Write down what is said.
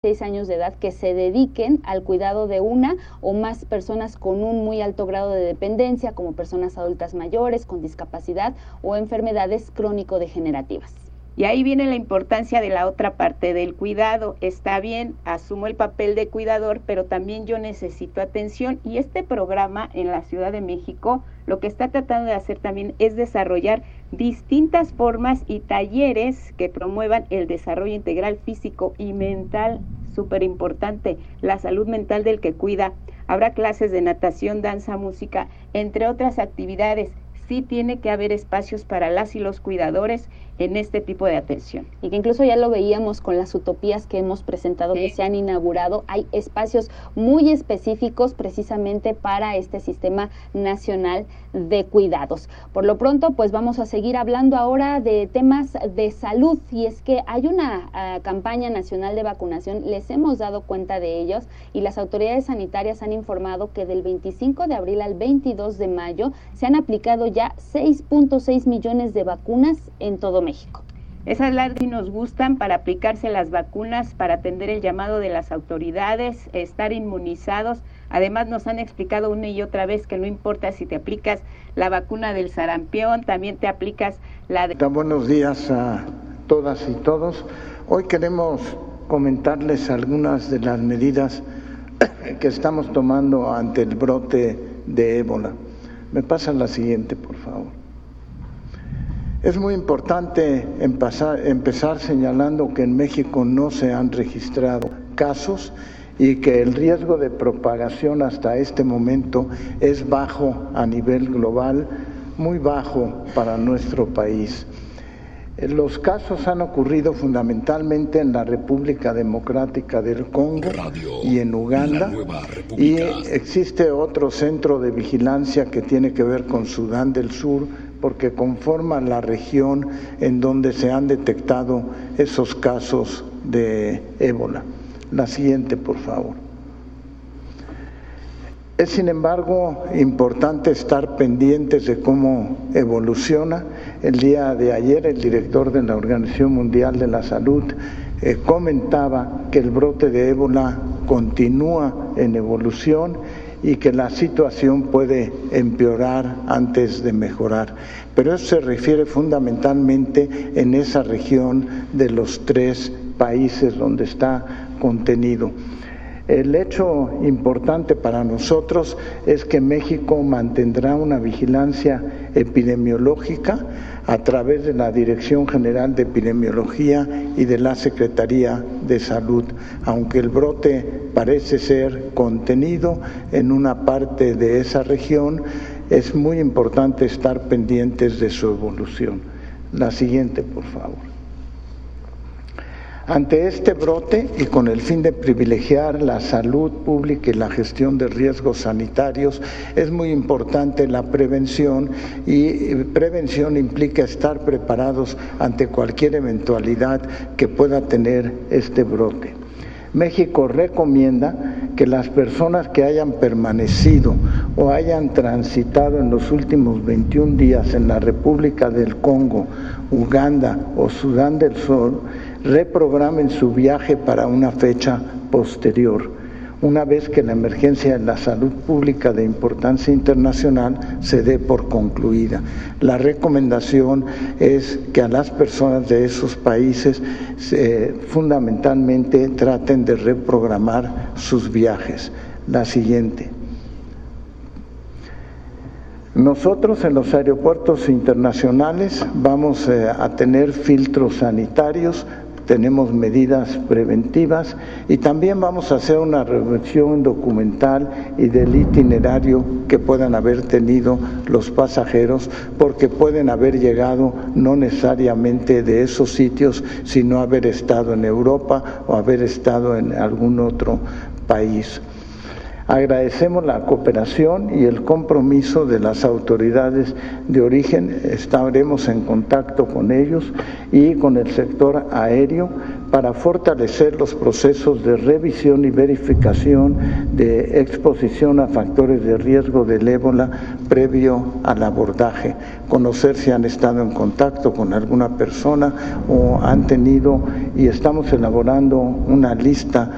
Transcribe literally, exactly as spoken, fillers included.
seis años de edad que se dediquen al cuidado de una o más personas con un muy alto grado de dependencia, como personas adultas mayores, con discapacidad o enfermedades crónico-degenerativas. Y ahí viene la importancia de la otra parte del cuidado. Está bien, asumo el papel de cuidador, pero también yo necesito atención. Y este programa en la Ciudad de México lo que está tratando de hacer también es desarrollar distintas formas y talleres que promuevan el desarrollo integral físico y mental, súper importante, la salud mental del que cuida. Habrá clases de natación, danza, música, entre otras actividades. Sí tiene que haber espacios para las y los cuidadores en este tipo de atención. Y que incluso ya lo veíamos con las utopías que hemos presentado, sí, que se han inaugurado. Hay espacios muy específicos precisamente para este Sistema Nacional de Cuidados. Por lo pronto, pues vamos a seguir hablando ahora de temas de salud, y es que hay una uh, campaña nacional de vacunación, les hemos dado cuenta de ellos, y las autoridades sanitarias han informado que del veinticinco de abril al veintidós de mayo se han aplicado ya seis punto seis millones de vacunas en todo México. Esas las que nos gustan para aplicarse las vacunas, para atender el llamado de las autoridades, estar inmunizados. Además nos han explicado una y otra vez que no importa si te aplicas la vacuna del sarampión, también te aplicas la de... Buenos días a todas y todos. Hoy queremos comentarles algunas de las medidas que estamos tomando ante el brote de ébola. Me pasan la siguiente, por favor. Es muy importante empezar, empezar señalando que en México no se han registrado casos y que el riesgo de propagación hasta este momento es bajo a nivel global, muy bajo para nuestro país. Los casos han ocurrido fundamentalmente en la República Democrática del Congo y en Uganda, y existe otro centro de vigilancia que tiene que ver con Sudán del Sur, porque conforma la región en donde se han detectado esos casos de ébola. La siguiente, por favor. Es, sin embargo, importante estar pendientes de cómo evoluciona. El día de ayer, el director de la Organización Mundial de la Salud eh, comentaba que el brote de ébola continúa en evolución y que la situación puede empeorar antes de mejorar. Pero eso se refiere fundamentalmente en esa región de los tres países donde está contenido. El hecho importante para nosotros es que México mantendrá una vigilancia epidemiológica a través de la Dirección General de Epidemiología y de la Secretaría de Salud, aunque el brote parece ser contenido en una parte de esa región, es muy importante estar pendientes de su evolución. La siguiente, por favor. Ante este brote y con el fin de privilegiar la salud pública y la gestión de riesgos sanitarios, es muy importante la prevención, y prevención implica estar preparados ante cualquier eventualidad que pueda tener este brote. México recomienda que las personas que hayan permanecido o hayan transitado en los últimos veintiún días en la República del Congo, Uganda o Sudán del Sur reprogramen su viaje para una fecha posterior, una vez que la emergencia de la salud pública de importancia internacional se dé por concluida. La recomendación es que a las personas de esos países eh, fundamentalmente traten de reprogramar sus viajes. La siguiente. Nosotros en los aeropuertos internacionales vamos eh, a tener filtros sanitarios, tenemos medidas preventivas y también vamos a hacer una revisión documental y del itinerario que puedan haber tenido los pasajeros, porque pueden haber llegado no necesariamente de esos sitios, sino haber estado en Europa o haber estado en algún otro país. Agradecemos la cooperación y el compromiso de las autoridades de origen. Estaremos en contacto con ellos y con el sector aéreo para fortalecer los procesos de revisión y verificación de exposición a factores de riesgo del ébola previo al abordaje. Conocer si han estado en contacto con alguna persona o han tenido, y estamos elaborando una lista